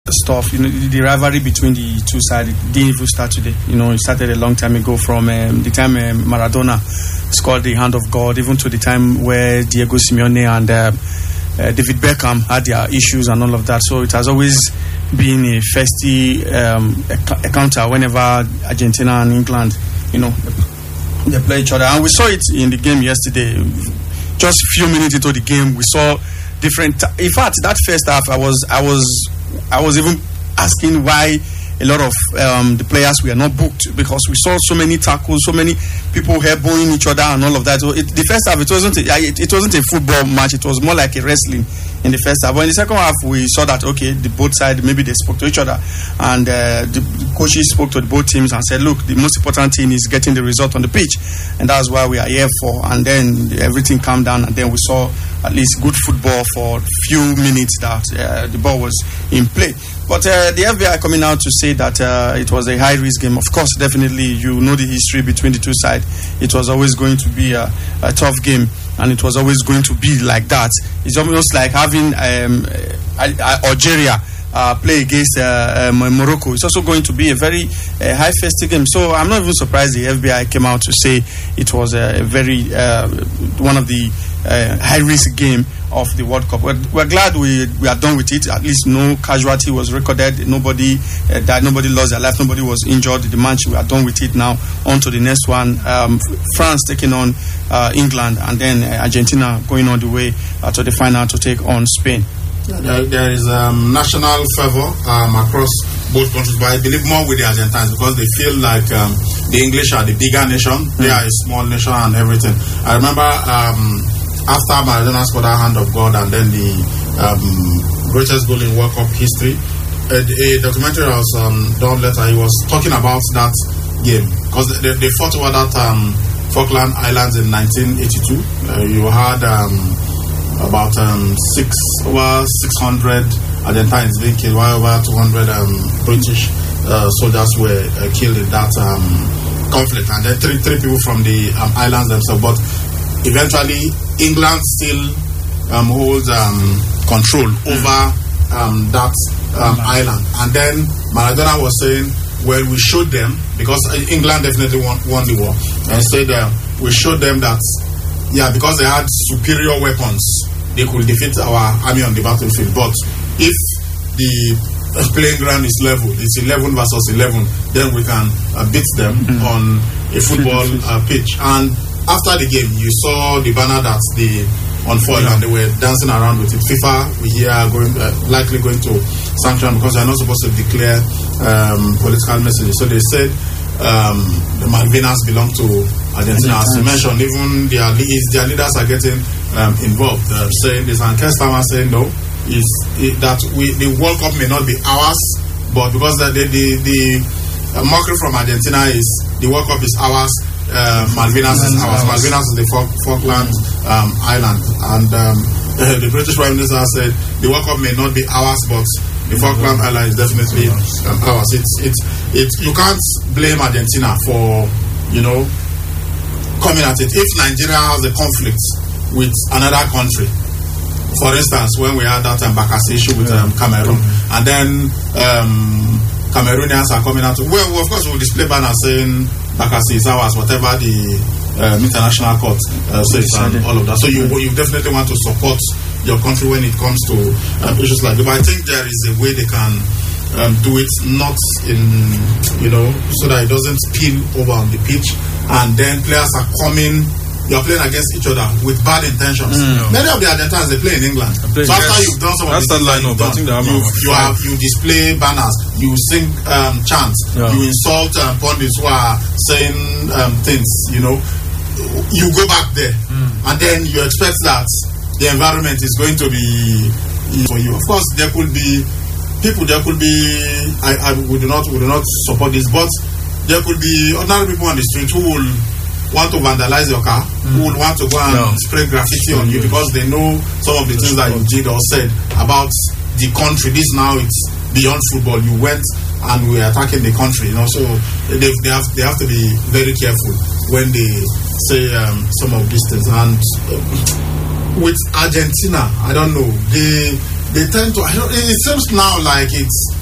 stuff. The rivalry between the two sides didn't even start today. It started a long time ago, from the time Maradona scored the hand of God, even to the time where Diego Simeone and David Beckham had their issues and all of that. So it has always been a feisty encounter whenever Argentina and England, they play each other. And we saw it in the game yesterday. Just a few minutes into the game, we saw different. In fact, that first half, I was even asking why a lot of the players were not booked, because we saw so many tackles, so many people elbowing each other and all of that. So the first half, it wasn't a football match. It was more like a wrestling in the first half. But in the second half, we saw that the both sides, maybe they spoke to each other, and the coaches spoke to the both teams and said, look, the most important thing is getting the result on the pitch, and that's why we are here for. And then everything calmed down, and then we saw at least good football for a few minutes that the ball was in play. But the FBI coming out to say that it was a high-risk game. Of course, definitely, the history between the two sides. It was always going to be a tough game, and it was always going to be like that. It's almost like having Algeria play against Morocco. It's also going to be a very high-festive game. So I'm not even surprised the FBI came out to say it was a very one of the high-risk game of the World Cup. We're glad we are done with it. At least no casualty was recorded. Nobody died. Nobody lost their life. Nobody was injured. The match, we are done with it now. On to the next one. France taking on England, and then Argentina going on the way to the final to take on Spain. There is national fervor across both countries, but I believe more with the Argentines, because they feel like the English are the bigger nation. They are a small nation and everything. I remember after Maradona scored that hand of God, and then the greatest goal in World Cup history, a documentary was done later. He was talking about that game, because they fought over that Falkland Islands in 1982. You had about over 600 Argentines being killed, while over 200 British soldiers were killed in that conflict, and then three people from the islands themselves. But eventually, England still holds control over that island. And then Maradona was saying, well, we showed them, because England definitely won the war, and said we showed them that, because they had superior weapons, they could defeat our army on the battlefield. But if the playing ground is level, it's 11 versus 11, then we can beat them on a football pitch. And after the game, you saw the banner that they unfoiled, and they were dancing around with it. FIFA, we hear, likely going to sanction, because they're not supposed to declare political messages. So they said the Malvinas belong to Argentina. As you mentioned, even their leaders are getting involved, saying this. And Keir Starmer saying no, the World Cup may not be ours, but because the mockery from Argentina is the World Cup is ours, Malvinas is ours. Malvinas is the Falkland Island, and the British Prime Minister said the World Cup may not be ours, but the Falkland Island is definitely ours. You can't blame Argentina for coming at it. If Nigeria has a conflict with another country, for instance, when we had that Bakassi issue with Cameroon, and then Cameroonians are coming out, well, of course, we'll display banners saying Bakassi is ours, whatever the international court says, and all of that. So you definitely want to support your country when it comes to issues like that. But I think there is a way they can do it, not in, so that it doesn't spill over on the pitch, and then players are coming. You're playing against each other with bad intentions. Many of the Argentines, they play in England. So after you've done some of these, you display banners, you sing chants, you insult pundits who are saying things, you go back there, and then you expect that the environment is going to be for you. Of course, there could be people, we do not support this, but there could be ordinary people on the street who will want to vandalize your car, who will want to go and spray graffiti on you, because they know some of the things that you did or said about the country. This now, it's beyond football. You went and we're attacking the country, so they have to be very careful when they say some of these things. And with Argentina, I don't know, they tend to. It seems now like it's